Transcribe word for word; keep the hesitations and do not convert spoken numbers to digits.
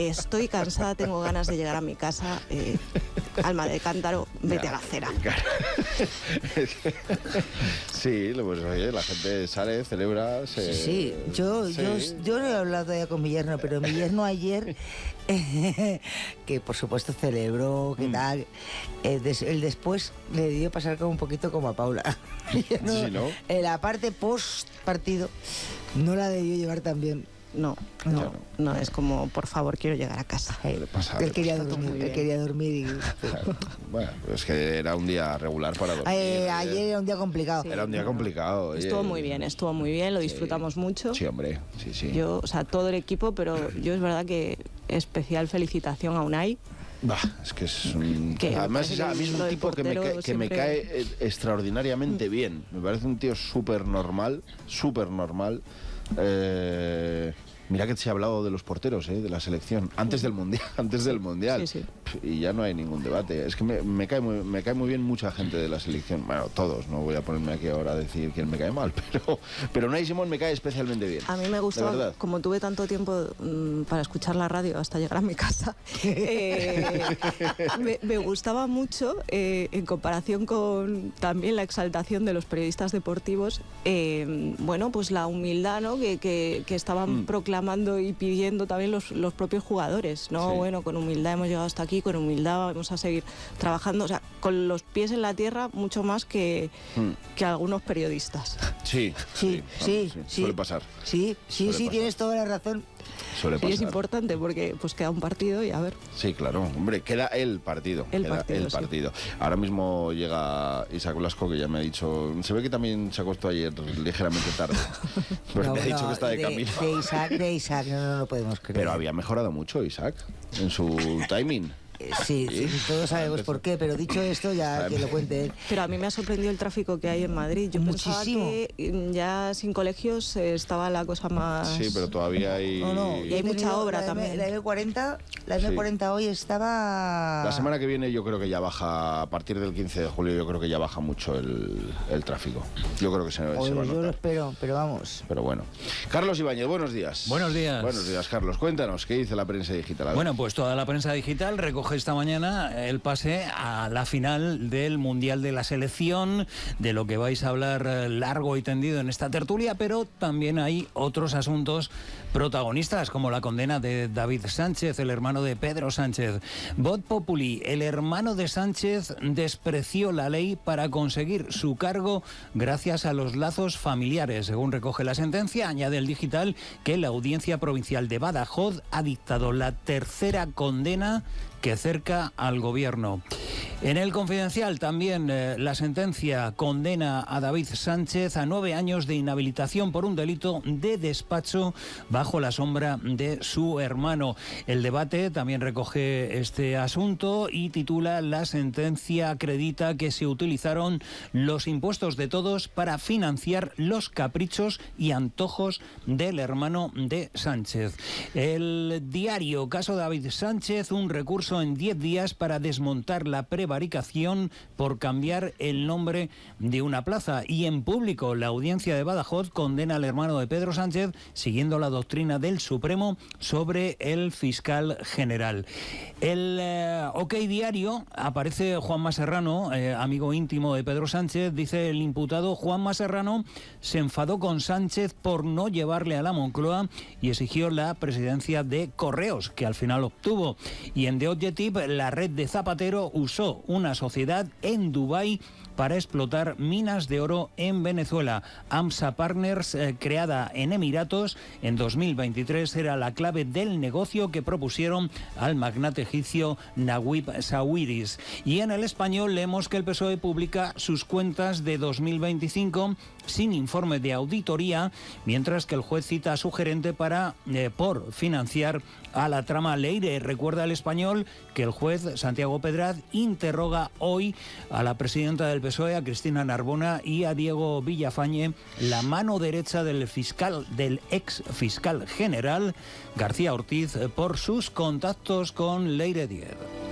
estoy cansada, tengo ganas de llegar a mi casa. Eh, alma de cántaro, vete ya, a la acera. Sí, pues oye, la gente sale, celebra, se... Sí, sí. Yo, sí. Yo, yo no he hablado todavía con mi yerno, pero mi yerno ayer, eh, que por supuesto celebró, que mm. tal, eh, des, el después le dio pasar como un poquito como a Paula. No, sí, ¿no? En la parte post partido no la debió llevar tan bien. No, no, no, no, es como, por favor, quiero llegar a casa. Hey, pasa, él quería dormir, él quería dormir y... Bueno, es que era un día regular para dormir. Eh, ayer era un día complicado. Sí. Era un día complicado. Estuvo oye. muy bien, estuvo muy bien, lo disfrutamos sí. mucho. Sí, hombre, sí, sí. Yo, o sea, todo el equipo, pero yo es verdad que especial felicitación a Unai. Bah, es que es un... Que además es, a mí es un tipo que me, cae, que siempre... me cae extraordinariamente mm. bien. Me parece un tío súper normal, súper normal. Eh, mira que se ha hablado de los porteros, eh, de la selección, antes del mundial, antes del mundial. Sí, sí. Y ya no hay ningún debate. Es que me, me, cae muy, me cae muy bien mucha gente de la selección. Bueno, todos, no voy a ponerme aquí ahora a decir quién me cae mal, pero, pero Unai Simón me cae especialmente bien. A mí me gustó, como tuve tanto tiempo mmm, para escuchar la radio hasta llegar a mi casa, eh, me, me gustaba mucho, eh, en comparación con también la exaltación de los periodistas deportivos, eh, bueno, pues la humildad, ¿no? que, que, que estaban mm. proclamando y pidiendo también los, los propios jugadores, ¿no? Sí. Bueno, con humildad hemos llegado hasta aquí, con humildad vamos a seguir trabajando, o sea, con los pies en la tierra mucho más que, mm. que algunos periodistas. Sí, sí, sí, sí, sí. Suele pasar. Sí, sí, Suele sí, pasar. Tienes toda la razón. Suele sí, pasar. es importante porque pues queda un partido y a ver. Sí, claro, hombre, queda el partido. El queda partido, el partido. Sí. Ahora mismo llega Isaac Blasco, que ya me ha dicho, se ve que también se acostó ayer ligeramente tarde. Pues no, me ha dicho no, que está de, de camino. De Isaac, de Isaac, no, no lo podemos creer. Pero había mejorado mucho Isaac en su timing. Sí, sí, todos sabemos por qué, pero dicho esto, ya que lo cuente él. Pero a mí me ha sorprendido el tráfico que hay en Madrid. Yo Muchísimo. pensaba que ya sin colegios estaba la cosa más... Sí, pero todavía hay... No, no, y hay mucha obra la también. La eme cuarenta, la eme cuarenta sí. Hoy estaba... La semana que viene yo creo que ya baja, a partir del quince de julio, yo creo que ya baja mucho el, el tráfico. Yo creo que se, Oye, se va a notar. Yo lo espero, pero vamos. Pero bueno. Carlos Ibáñez, buenos días. Buenos días. Buenos días, Carlos. Cuéntanos, ¿qué dice la prensa digital? Bueno, pues toda la prensa digital recoge esta mañana el pase a la final del Mundial de la Selección, de lo que vais a hablar largo y tendido en esta tertulia, pero también hay otros asuntos protagonistas, como la condena de David Sánchez, el hermano de Pedro Sánchez. Vot Populi, el hermano de Sánchez despreció la ley para conseguir su cargo gracias a los lazos familiares. Según recoge la sentencia, añade el digital que la Audiencia Provincial de Badajoz ha dictado la tercera condena que cerca al gobierno. En el Confidencial también eh, la sentencia condena a David Sánchez a nueve años de inhabilitación por un delito de despacho bajo la sombra de su hermano. El Debate también recoge este asunto y titula: la sentencia acredita que se utilizaron los impuestos de todos para financiar los caprichos y antojos del hermano de Sánchez. El Diario, caso David Sánchez, un recurso en diez días para desmontar la prevaricación por cambiar el nombre de una plaza. Y en Público, la Audiencia de Badajoz condena al hermano de Pedro Sánchez siguiendo la doctrina del Supremo sobre el fiscal general. El eh, OK Diario, aparece Juanma Serrano, eh, amigo íntimo de Pedro Sánchez. Dice el imputado: Juanma Serrano se enfadó con Sánchez por no llevarle a la Moncloa y exigió la presidencia de Correos, que al final obtuvo. Y en The Objective, la red de Zapatero usó una sociedad en Dubái para explotar minas de oro en Venezuela. AMSA Partners, eh, creada en Emiratos en dos mil veintitrés, era la clave del negocio que propusieron al magnate egipcio Nawib Sawiris. Y en El Español leemos que el P S O E publica sus cuentas de dos mil veinticinco sin informe de auditoría, mientras que el juez cita a su gerente para, eh, por financiar a la trama Leire. Recuerda El Español que el juez Santiago Pedraz interroga hoy a la presidenta del P S O E, a Cristina Narbona, y a Diego Villafañe, la mano derecha del fiscal, del ex fiscal general García Ortiz, por sus contactos con Leire Diez.